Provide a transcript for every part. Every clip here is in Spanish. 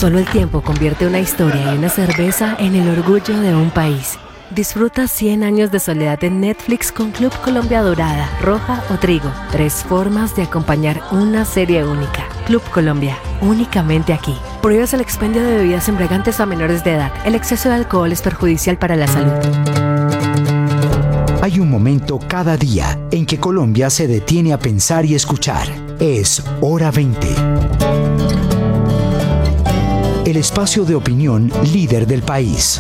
Solo el tiempo convierte una historia y una cerveza en el orgullo de un país. Disfruta 100 años de soledad en Netflix con Club Colombia Dorada, Roja o Trigo. 3 formas de acompañar una serie única. Club Colombia, únicamente aquí. Prohíbes el expendio de bebidas embriagantes a menores de edad. El exceso de alcohol es perjudicial para la salud. Hay un momento cada día en que Colombia se detiene a pensar y escuchar. Es Hora 20. El espacio de opinión líder del país.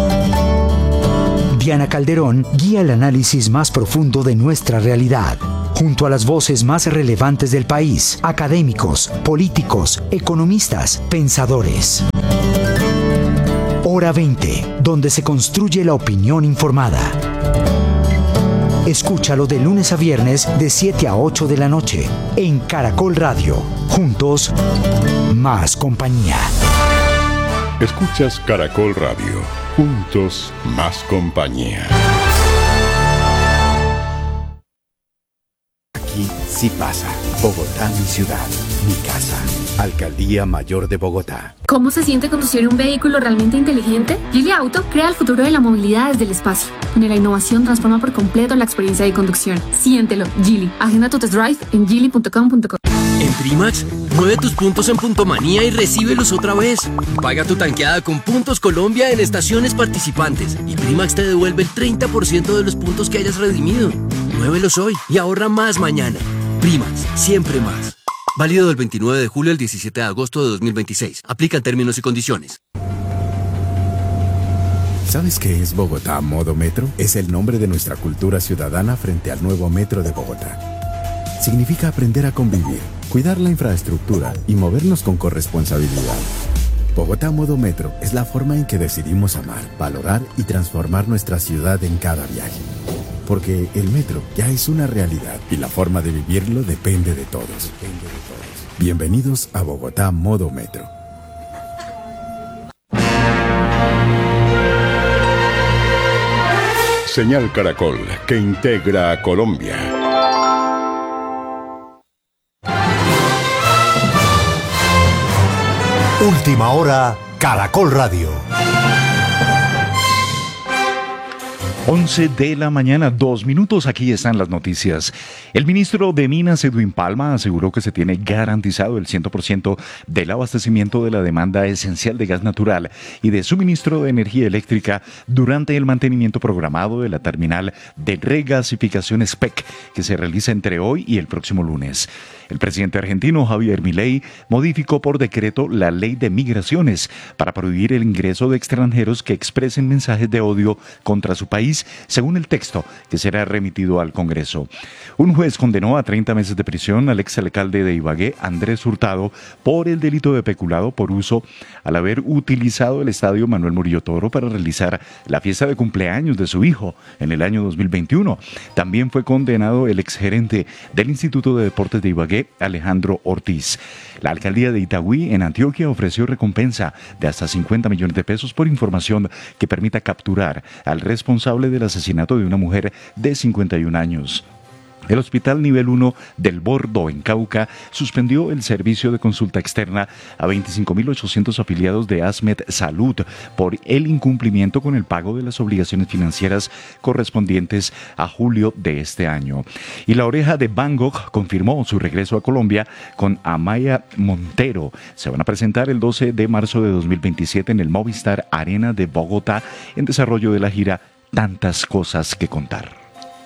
Diana Calderón guía el análisis más profundo de nuestra realidad, junto a las voces más relevantes del país, académicos, políticos, economistas, pensadores. Hora 20, donde se construye la opinión informada. Escúchalo de lunes a viernes de 7 a 8 de la noche en Caracol Radio. Juntos, más compañía. Escuchas Caracol Radio. Juntos, más compañía. Aquí sí pasa. Bogotá, mi ciudad, mi casa. Alcaldía Mayor de Bogotá. ¿Cómo se siente conducir un vehículo realmente inteligente? Geely Auto crea el futuro de la movilidad desde el espacio, donde la innovación transforma por completo la experiencia de conducción. Siéntelo, Geely. Agenda tu test drive en geely.com.co. En Primax, mueve tus puntos en Puntomanía y recíbelos otra vez. Paga tu tanqueada con Puntos Colombia en estaciones participantes y Primax te devuelve el 30% de los puntos que hayas redimido. Muévelos hoy y ahorra más mañana. Primax, siempre más. Válido del 29 de julio al 17 de agosto de 2026. Aplican términos y condiciones. ¿Sabes qué es Bogotá Modo Metro? Es el nombre de nuestra cultura ciudadana frente al nuevo Metro de Bogotá. Significa aprender a convivir, cuidar la infraestructura y movernos con corresponsabilidad. Bogotá Modo Metro es la forma en que decidimos amar, valorar y transformar nuestra ciudad en cada viaje. Porque el metro ya es una realidad y la forma de vivirlo depende de todos. Bienvenidos a Bogotá Modo Metro. Señal Caracol, que integra a Colombia. Última hora, Caracol Radio. 11 de la mañana, 2 minutos, aquí están las noticias. El ministro de Minas, Edwin Palma, aseguró que se tiene garantizado el 100% del abastecimiento de la demanda esencial de gas natural y de suministro de energía eléctrica durante el mantenimiento programado de la terminal de regasificación SPEC, que se realiza entre hoy y el próximo lunes. El presidente argentino Javier Milei modificó por decreto la ley de migraciones para prohibir el ingreso de extranjeros que expresen mensajes de odio contra su país, según el texto que será remitido al Congreso. Un juez condenó a 30 meses de prisión al exalcalde de Ibagué, Andrés Hurtado, por el delito de peculado por uso al haber utilizado el estadio Manuel Murillo Toro para realizar la fiesta de cumpleaños de su hijo en el año 2021. También fue condenado el exgerente del Instituto de Deportes de Ibagué, Alejandro Ortiz. La alcaldía de Itagüí, en Antioquia, ofreció recompensa de hasta 50 millones de pesos por información que permita capturar al responsable del asesinato de una mujer de 51 años. El Hospital Nivel 1 del Bordo, en Cauca, suspendió el servicio de consulta externa a 25.800 afiliados de ASMED Salud por el incumplimiento con el pago de las obligaciones financieras correspondientes a julio de este año. Y La Oreja de Van Gogh confirmó su regreso a Colombia con Amaya Montero. Se van a presentar el 12 de marzo de 2027 en el Movistar Arena de Bogotá, en desarrollo de la gira Tantas Cosas que Contar.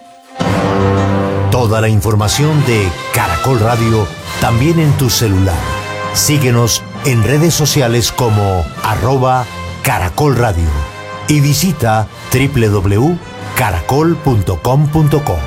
Toda la información de Caracol Radio también en tu celular. Síguenos en redes sociales como @Caracol Radio y visita www.caracol.com.co.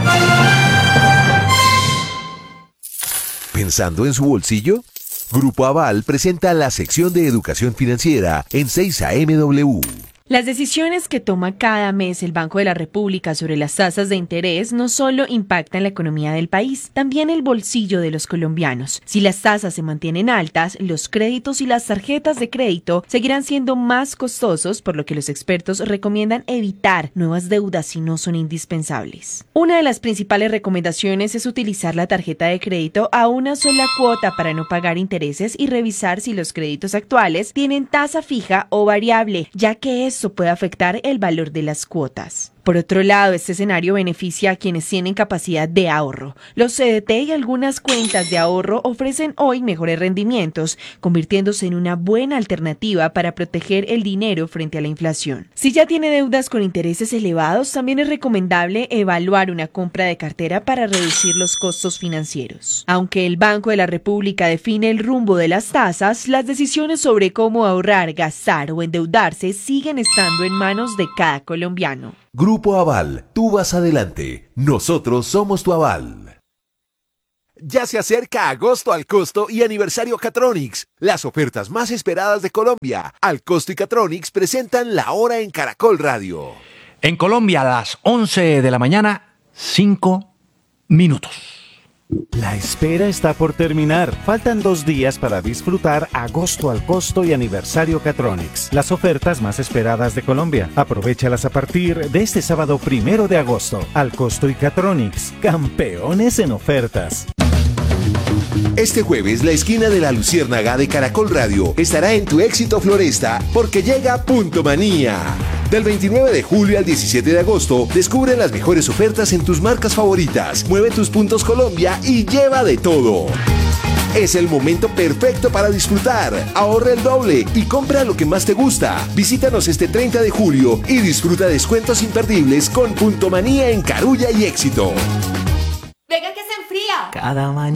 ¿Pensando en su bolsillo? Grupo Aval presenta la sección de educación financiera en 6 AMW. Las decisiones que toma cada mes el Banco de la República sobre las tasas de interés no solo impactan la economía del país, también el bolsillo de los colombianos. Si las tasas se mantienen altas, los créditos y las tarjetas de crédito seguirán siendo más costosos, por lo que los expertos recomiendan evitar nuevas deudas si no son indispensables. Una de las principales recomendaciones es utilizar la tarjeta de crédito a una sola cuota para no pagar intereses y revisar si los créditos actuales tienen tasa fija o variable, ya que eso puede afectar el valor de las cuotas. Por otro lado, este escenario beneficia a quienes tienen capacidad de ahorro. Los CDT y algunas cuentas de ahorro ofrecen hoy mejores rendimientos, convirtiéndose en una buena alternativa para proteger el dinero frente a la inflación. Si ya tiene deudas con intereses elevados, también es recomendable evaluar una compra de cartera para reducir los costos financieros. Aunque el Banco de la República define el rumbo de las tasas, las decisiones sobre cómo ahorrar, gastar o endeudarse siguen estando en manos de cada colombiano. Grupo Aval, tú vas adelante, nosotros somos tu aval. Ya se acerca agosto al costo y aniversario Catronics, las ofertas más esperadas de Colombia. Al costo y Catronics presentan la hora en Caracol Radio. En Colombia a las 11 de la mañana, 5 minutos. La espera está por terminar. Faltan 2 días para disfrutar agosto al costo y aniversario Catronics, las ofertas más esperadas de Colombia. Aprovéchalas a partir de este sábado 1 de agosto. Al costo y Catronics, campeones en ofertas. Este jueves, la esquina de la Luciérnaga de Caracol Radio estará en tu éxito Floresta porque llega Punto Manía. Del 29 de julio al 17 de agosto, descubre las mejores ofertas en tus marcas favoritas. Mueve tus puntos Colombia y lleva de todo. Es el momento perfecto para disfrutar. Ahorra el doble y compra lo que más te gusta. Visítanos este 30 de julio y disfruta descuentos imperdibles con Punto Manía en Carulla y Éxito. Venga que se enfría. Cada mañana